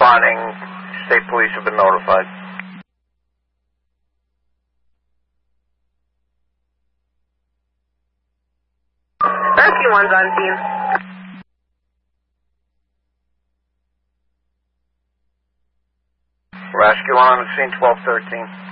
Responding. State police have been notified. Rescue 1's on scene. Rescue 1 on the scene, 1213.